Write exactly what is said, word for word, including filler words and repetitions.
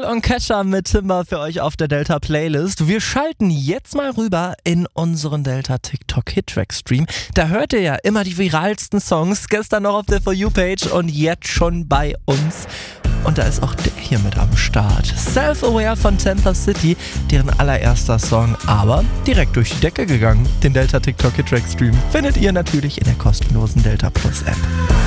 Cole und Kesha mit Timber für euch auf der Delta Playlist. Wir schalten jetzt mal rüber in unseren Delta TikTok Hit-Track Stream. Da hört ihr ja immer die viralsten Songs. Gestern noch auf der For You-Page und jetzt schon bei uns. Und da ist auch der hier mit am Start. Self-Aware von Tampa City, deren allererster Song, aber direkt durch die Decke gegangen. Den Delta TikTok Hit Track Stream findet ihr natürlich in der kostenlosen Delta Plus App.